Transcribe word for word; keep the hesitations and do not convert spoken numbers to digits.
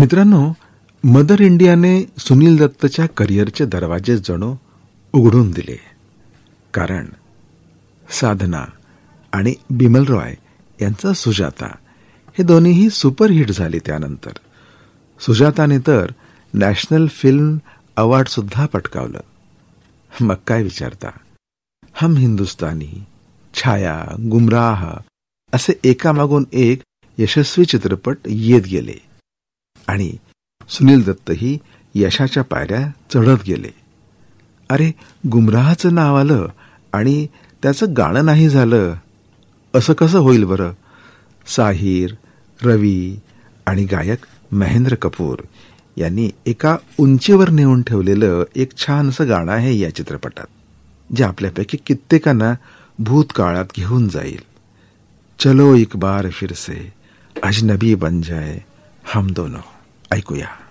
मित्रांनो, मदर इंडियाने सुनील दत्तच्या करिअरचे दरवाजे जणू उघडून दिले. कारण साधना आणि बिमल रॉय यांचा सुजाता हे दोन्हीही सुपरहिट झाले. त्यानंतर सुजाताने तर नॅशनल फिल्म अवॉर्ड सुद्धा पटकावलं. मग काय विचारता, हम हिंदुस्तानी, छाया, गुमराह असे एकामागून एक यशस्वी चित्रपट येत गेले आणि सुनील दत्तही यशाच्या पायऱ्या चढत गेले. अरे, गुमराहचं नाव आलं आणि त्याचं गाणं नाही झालं असं कसं होईल बरं? साहिर, रवी आणि गायक महेंद्र कपूर यांनी एका उंचीवर नेऊन ठेवलेलं एक छानसं गाणं आहे या चित्रपटात, जे आपल्यापैकी कित्येकांना भूतकाळात घेऊन जाईल. चलो एक बार फिर से अजनबी बन जाए हम दोनों. ऐकूया.